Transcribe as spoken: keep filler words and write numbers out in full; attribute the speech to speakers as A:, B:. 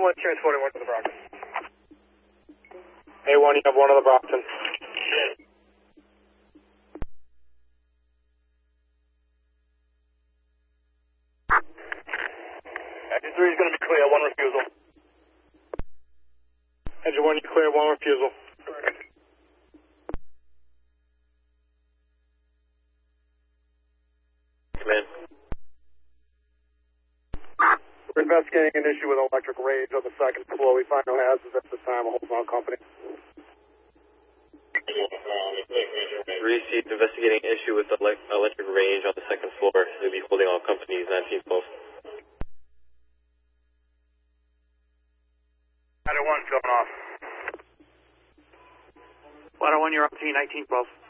A: one transporting one to the Brockton.
B: A one, you have one of the Brockton.
A: Engine three is going to be clear, one refusal.
B: Engine one, you clear, one refusal.
C: Command.
A: We're investigating an issue with electric rage on the second floor. We find no hazards at this time. We'll hold on company.
C: Received investigating issue with elect electric range on the second floor. We'll be holding all companies nineteen twelve.
A: Ladder one going off.
D: Ladder one, you're up to nineteen twelve.